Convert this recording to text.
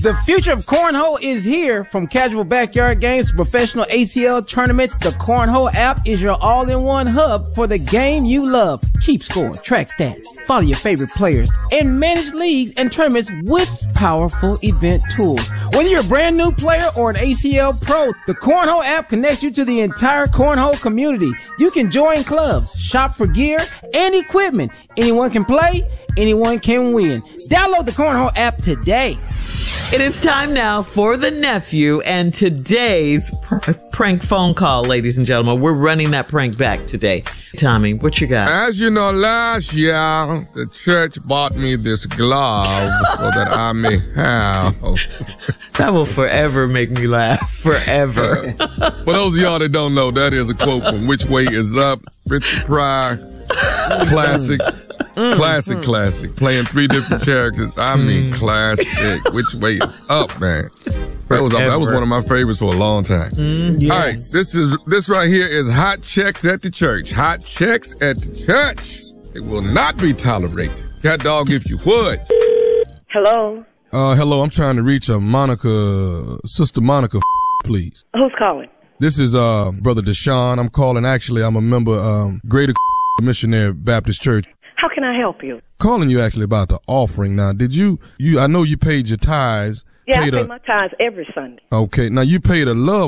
The future of cornhole is here. From casual backyard games to professional ACL tournaments, the Cornhole app is your all-in-one hub for the game you love. Keep score, track stats, follow your favorite players, and manage leagues and tournaments with powerful event tools. Whether you're a brand new player or an ACL pro, the Cornhole app connects you to the entire cornhole community. You can join clubs, shop for gear and equipment. Anyone can play, anyone can win. Download the Cornhole app today. It is time now for the nephew and today's prank phone call, ladies and gentlemen. We're running that prank back today. Tommy, what you got? As you know, last year, the church bought me this glove so that I may have. That will forever make me laugh. Forever. For those of y'all that don't know, that is a quote from Which Way Is Up, Richard Pryor, classic. Classic. Playing three different characters. I mean, classic. Which Way Is Up, man. That was one of my favorites for a long time. Yes. All right, this right here is Hot Checks at the Church. Hot Checks at the Church. It will not be tolerated. Cat dog, if you would. Hello. Hello. I'm trying to reach Sister Monica, please. Who's calling? This is Brother Deshaun. I'm calling. Actually, I'm a member Greater Missionary Baptist Church. How can I help you? Calling you actually about the offering. Now, did you I know you paid your tithes. Yeah, I pay my tithes every Sunday. Okay. Now, you paid a love